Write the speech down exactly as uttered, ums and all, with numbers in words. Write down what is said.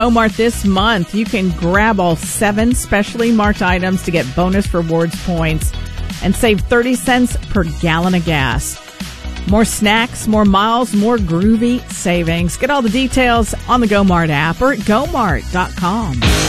GoMart this month, you can grab all seven specially marked items to get bonus rewards points and save thirty cents per gallon of gas. More snacks, more miles, more groovy savings. Get all the details on the GoMart app or at gomart dot com.